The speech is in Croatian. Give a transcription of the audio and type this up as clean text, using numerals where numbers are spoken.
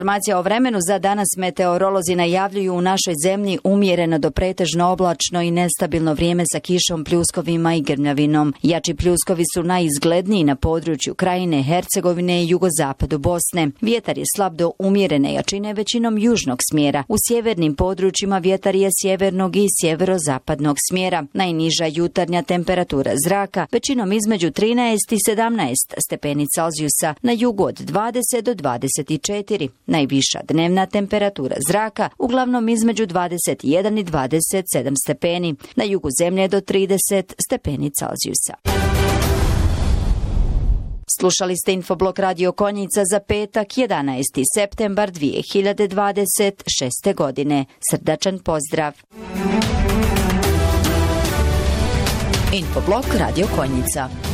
Informacija o vremenu za danas meteorolozi najavljuju u našoj zemlji umjereno do pretežno oblačno i nestabilno vrijeme sa kišom, pljuskovima i grmljavinom. Jači pljuskovi su najizgledniji na području Krajine, Hercegovine i jugozapadu Bosne. Vjetar je slab do umjerene jačine većinom južnog smjera. U sjevernim područjima vjetar je sjevernog i sjeverozapadnog smjera. Najniža jutarnja temperatura zraka većinom između 13 i 17 stepeni Celzijusa, na jugu od 20 do 24. Najviša dnevna temperatura zraka uglavnom između 21 i 27 stepeni, na jugu zemlje do 30 stepeni Celzijusa. Slušali ste Infoblok Radio Konjica za petak 11. septembar 2026. godine. Srdačan pozdrav. Infoblok Radio Konjica.